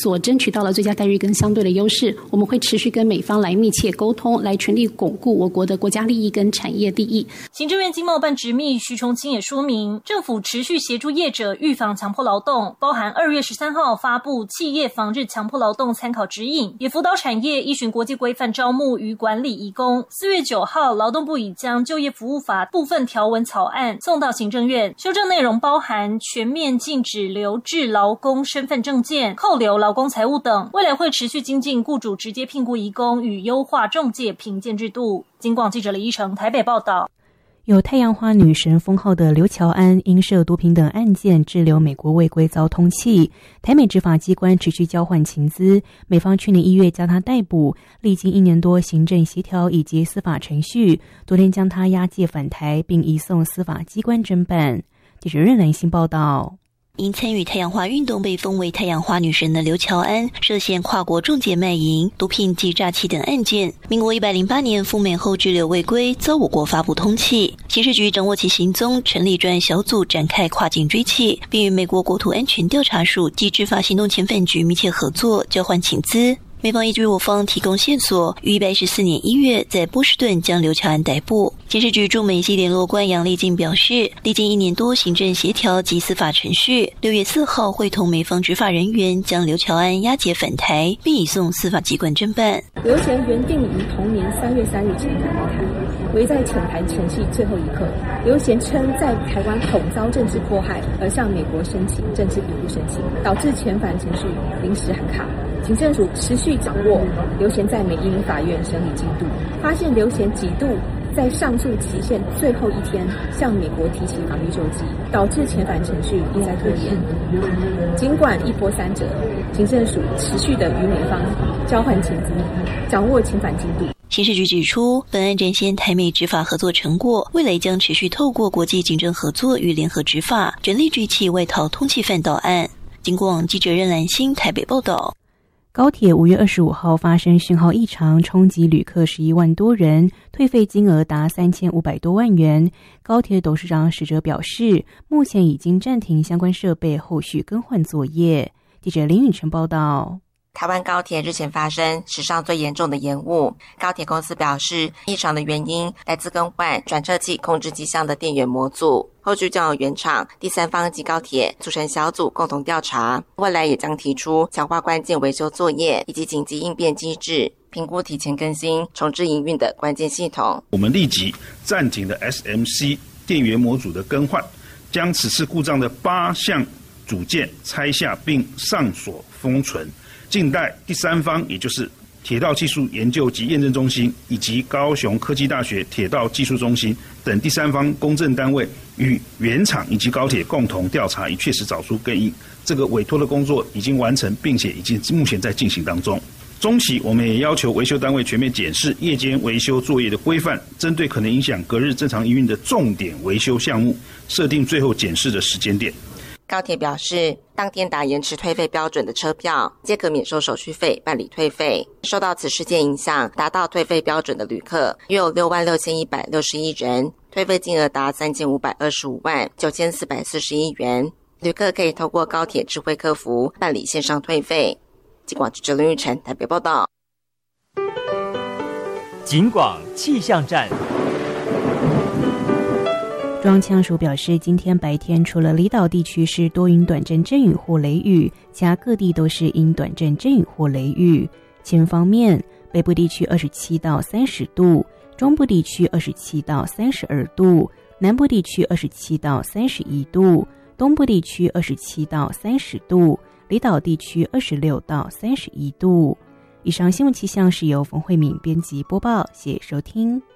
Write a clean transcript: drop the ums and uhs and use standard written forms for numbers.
所争取到了最佳待遇跟相对的优势。我们会持续跟美方来密切沟通，来全力巩固我国的国家利益跟产业利益。 行政院经贸办执秘徐崇清也说明，政府持续协助业者预防强迫劳动，包含2月13号发布企业防治强迫劳动参考指引，也辅导产业依循国际规范招募与管理移工。4月9号，劳动部已将就业服务法部分条文草案送到行政院，修正内容包含全面禁止留置劳工身份证件、扣留劳工财物等。未来会持续精进雇主直接聘雇移工与优化仲介评鉴制度。警广记者李依成台北报道。 有太阳花女神封号的刘乔安因涉毒品等案件滞留美国未归遭通缉，台美执法机关持续交换情资，美方去年1月将她逮捕，历经1年多行政协调以及司法程序，昨天将她押解返台并移送司法机关侦办。记者任兰馨报道。 因参与太阳花运动被封为太阳花女神的刘乔安，涉嫌跨国仲介卖淫、毒品及诈欺等案件，民国108年赴美后滞留未归，遭我国发布通缉。刑事局掌握其行踪，成立专案小组展开跨境追缉，并与美国国土安全调查署及执法行动遣返局密切合作，交换情资。美方依据我方提供线索，于114年1月在波士顿将刘乔安逮捕。刑事局驻美西联络官杨丽静表示，历经1年多行政协调及司法程序，6月4号会同美方执法人员将刘乔安押解返台，并移送司法机关侦办。 刘贤原定于同年3月3日遣返来台，唯在遣返程序最后一刻，刘贤称在台湾恐遭政治迫害而向美国申请政治庇护申请，导致遣返程序临时喊卡。警政署持续掌握刘贤在美移民法院审理进度，发现刘贤几度在上诉期限最后一天向美国提起法律救济，导致遣返程序一再拖延。尽管一波三折，警政署持续的与美方交换情资，掌握遣返进度。 刑事局指出，本案展现台美执法合作成果，未来将持续透过国际警政合作与联合执法，全力追缉外逃通缉犯到案。警广记者任兰馨台北报道。 高铁5月25号发生讯号异常，冲击旅客11万多人，退费金额达3500多万元。高铁董事长史哲表示，目前已经暂停相关设备后续更换作业。记者林允晨报道。 台湾高铁日前发生史上最严重的延误，高铁公司表示，异常的原因来自更换转车器控制机箱的电源模组，后续将由原厂、第三方及高铁组成小组共同调查，未来也将提出强化关键维修作业以及紧急应变机制，评估提前更新重置营运的关键系统。 我们立即暂停了 SMC 电源模组的更换，将此次故障的8项组件拆下并上锁封存，静待第三方，也就是铁道技术研究及验证中心以及高雄科技大学铁道技术中心等第三方公证单位与原厂以及高铁共同调查，以确实找出根因。这个委托的工作已经完成，并且已经目前在进行当中。中期我们也要求维修单位全面检视夜间维修作业的规范，针对可能影响隔日正常营运的重点维修项目，设定最后检视的时间点。 高铁表示，当天打延迟退费标准的车票，皆可免收手续费办理退费。受到此事件影响，达到退费标准的旅客约有66161人，退费金额达3525万9441元。旅客可以透过高铁智慧客服办理线上退费。警广记者林玉成台北报道。 警广气象站。 中央气象署表示，今天白天除了离岛地区是多云短阵阵雨或雷雨，其他各地都是阴短阵阵雨或雷雨。气温方面，北部地区27到30度，中部地区27到32度，南部地区27到31度，东部地区27到30度，离岛地区26到31度。以上新闻气象是由冯慧敏编辑播报，谢谢收听。